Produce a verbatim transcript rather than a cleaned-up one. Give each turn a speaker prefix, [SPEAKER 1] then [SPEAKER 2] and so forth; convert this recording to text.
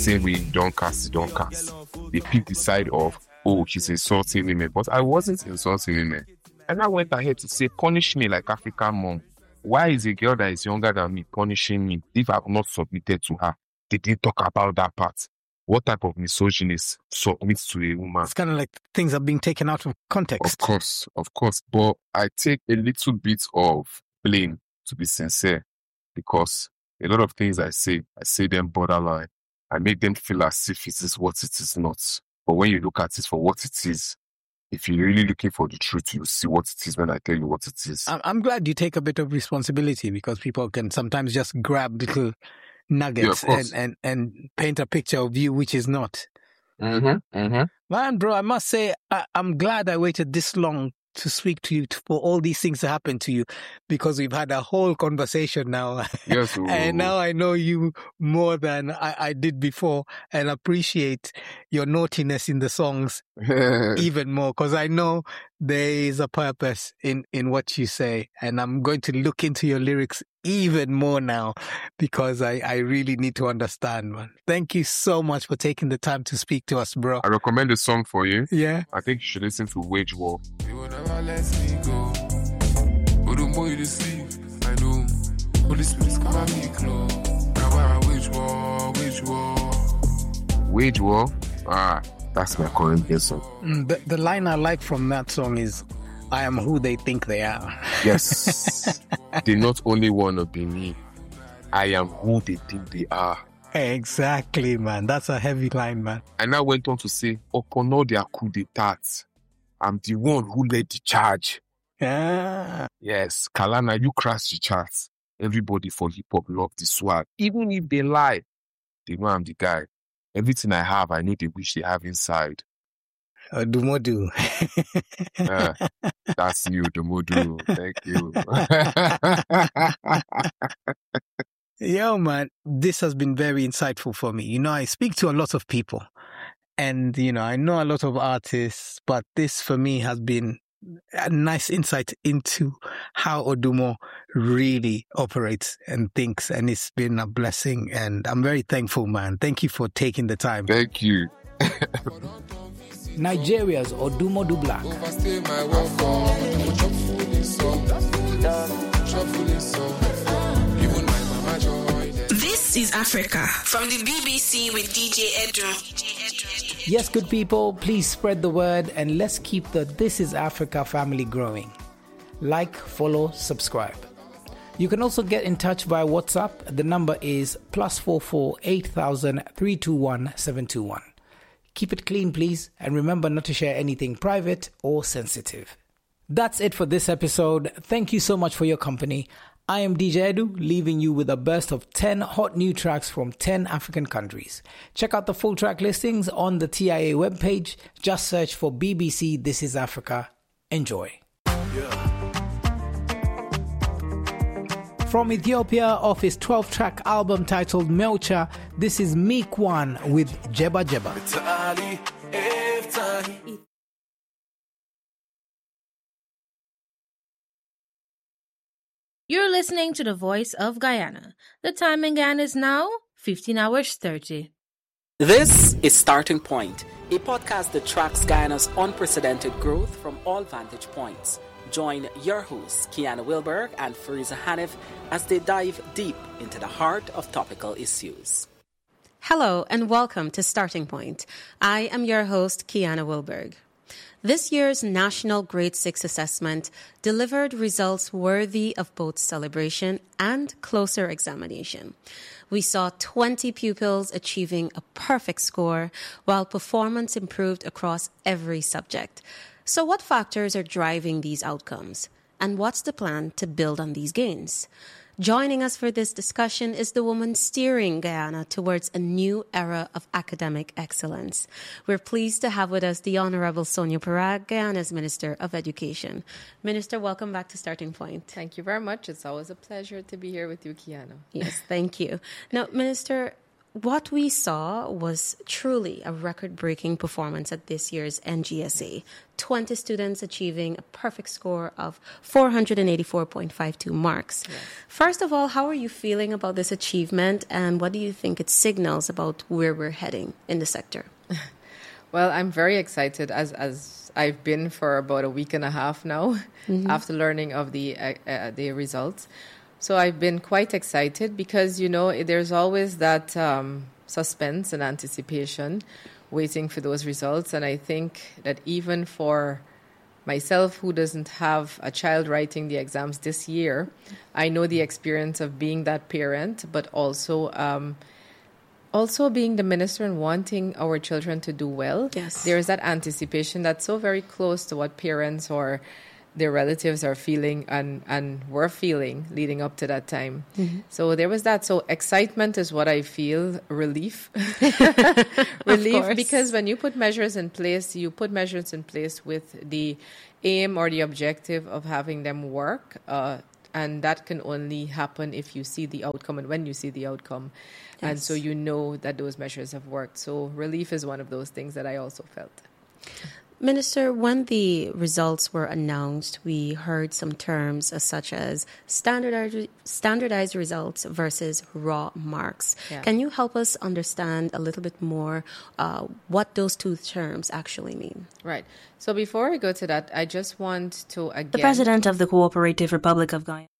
[SPEAKER 1] same way you don't cast, you don't cast. They pick the side of, oh, she's insulting women. But I wasn't insulting women. And I went ahead to say, punish me like African mom. Why is a girl that is younger than me punishing me if I've not submitted to her? They didn't talk about that part. What type of misogynist submits to a woman?
[SPEAKER 2] It's kind of like things are being taken out of context.
[SPEAKER 1] Of course, of course. But I take a little bit of blame, to be sincere, because a lot of things I say, I say them borderline. I make them feel as if it is what it is not. But when you look at it for what it is, if you're really looking for the truth, you'll see what it is when I tell you what it is.
[SPEAKER 2] I'm glad you take a bit of responsibility, because people can sometimes just grab little nuggets
[SPEAKER 1] Yeah,
[SPEAKER 2] and, and, and paint a picture of you which is not.
[SPEAKER 1] Mm-hmm, mm-hmm.
[SPEAKER 2] Man, bro, I must say, I, I'm glad I waited this long to speak to you, to, for all these things to happen to you, because we've had a whole conversation now.
[SPEAKER 1] Yes,
[SPEAKER 2] and now I know you more than I, I did before, and appreciate your naughtiness in the songs even more, because I know there is a purpose in, in what you say, and I'm going to look into your lyrics even more now, because I, I really need to understand, man. Thank you so much for taking the time to speak to us, bro.
[SPEAKER 1] I recommend a song for you.
[SPEAKER 2] Yeah.
[SPEAKER 1] I think you should listen to Wage War.
[SPEAKER 3] You will never let me go. But the more you deceive, I know. Holy Spirit, come at me close. Now I wage war, wage war.
[SPEAKER 1] Wage War? Ah, that's my current best song.
[SPEAKER 2] Mm, the, the line I like from that song is, I am who they think they are.
[SPEAKER 1] Yes. They not only want to be me, I am who they think they are.
[SPEAKER 2] Exactly, man. That's a heavy line, man.
[SPEAKER 1] And I went on to say, upon all their coup d'etats, I'm the one who led the charge.
[SPEAKER 2] Ah.
[SPEAKER 1] Yes, Kalana, you crash the charts. Everybody for hip-hop love the swag. Even if they lie, they know I'm the guy. Everything I have, I know they wish they have inside.
[SPEAKER 2] Uh, Dumodu.
[SPEAKER 1] Yeah, that's you, Dumodu. Thank you.
[SPEAKER 2] Yo, man, this has been very insightful for me. You know, I speak to a lot of people, and, you know, I know a lot of artists, but this for me has been a nice insight into how Odumo really operates and thinks, and it's been a blessing, and I'm very thankful, man. Thank you for taking the time.
[SPEAKER 1] Thank you.
[SPEAKER 4] Nigeria's Odumo Du Black.
[SPEAKER 3] Overstay my welcome. Chop fully so. Chop fully so. Even my mama joy.
[SPEAKER 5] This is Africa from the B B C with D J Edro.
[SPEAKER 4] Yes, good people, please spread the word and let's keep the This is Africa family growing. Like, follow, subscribe. You can also get in touch via WhatsApp. The number is plus four four eight thousand three two one seven two one. Keep it clean, please, and remember not to share anything private or sensitive. That's it for this episode. Thank you so much for your company. I am D J Edu, leaving you with a burst of ten hot new tracks from ten African countries. Check out the full track listings on the T I A webpage. Just search for B B C This is Africa. Enjoy.
[SPEAKER 3] Yeah.
[SPEAKER 4] From Ethiopia, off his twelve-track album titled Melcha, this is Meek One with Jeba Jeba.
[SPEAKER 6] You're listening to the Voice of Guyana. The time in Guyana is now fifteen hours thirty.
[SPEAKER 7] This is Starting Point, a podcast that tracks Guyana's unprecedented growth from all vantage points. Join your hosts, Kiana Wilberg and Fariza Hanif, as they dive deep into the heart of topical issues.
[SPEAKER 8] Hello and welcome to Starting Point. I am your host, Kiana Wilberg. This year's National Grade six Assessment delivered results worthy of both celebration and closer examination. We saw twenty pupils achieving a perfect score, while performance improved across every subject. So what factors are driving these outcomes? And what's the plan to build on these gains? Joining us for this discussion is the woman steering Guyana towards a new era of academic excellence. We're pleased to have with us the Honorable Sonia Parag, Guyana's Minister of Education. Minister, welcome back to Starting Point.
[SPEAKER 9] Thank you very much. It's always a pleasure to be here with you, Kiana.
[SPEAKER 8] Yes, thank you. Now, Minister, what we saw was truly a record-breaking performance at this year's N G S A. twenty students achieving a perfect score of four hundred eighty-four point five two marks. Yes. First of all, how are you feeling about this achievement, and what do you think it signals about where we're heading in the sector?
[SPEAKER 9] Well, I'm very excited, as as I've been for about a week and a half now, mm-hmm. after learning of the uh, uh, the results. So I've been quite excited because, you know, there's always that um, suspense and anticipation waiting for those results. And I think that even for myself, who doesn't have a child writing the exams this year, I know the experience of being that parent, but also um, also being the minister and wanting our children to do well.
[SPEAKER 8] Yes.
[SPEAKER 9] There is that anticipation that's so very close to what parents or their relatives are feeling and, and were feeling leading up to that time. Mm-hmm. So there was that. So excitement is what I feel. Relief. Relief, because when you put measures in place, you put measures in place with the aim or the objective of having them work. Uh, and that can only happen if you see the outcome and when you see the outcome. Yes. And so you know that those measures have worked. So relief is one of those things that I also felt.
[SPEAKER 8] Minister, when the results were announced, we heard some terms uh, such as standardized, standardized results versus raw marks. Yeah. Can you help us understand a little bit more uh, what those two terms actually mean?
[SPEAKER 9] Right. So before I go to that, I just want to again...
[SPEAKER 10] The President of the Cooperative Republic of Guyana.